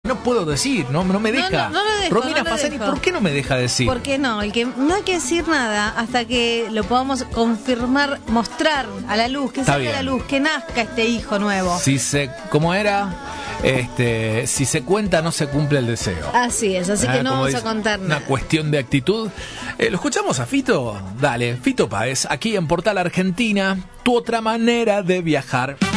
no puedo decir, no me deja. No lo dejo, Romina no lo Fasani, dejo. ¿por qué no me deja decir? ¿Por qué no? No hay que decir nada hasta que lo podamos confirmar, mostrar a la luz, que Está salga a la bien. luz, que nazca este hijo nuevo. ¿Cómo era? Si se cuenta, no se cumple el deseo. Así es, así que no Como vamos a dice, contar nada. Una cuestión de actitud. ¿Lo escuchamos a Fito? Dale, Fito Páez, aquí en Portal Argentina, tu otra manera de viajar.